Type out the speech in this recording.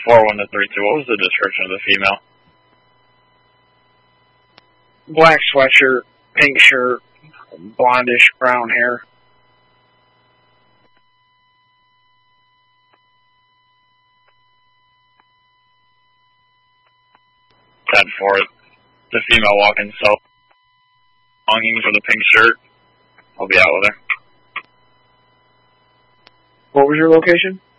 41 to 32. What was the description of the female? Black sweatshirt, pink shirt, blondish brown hair. That for it. The female walking self longing for the pink shirt. I'll be out with her. What was your location?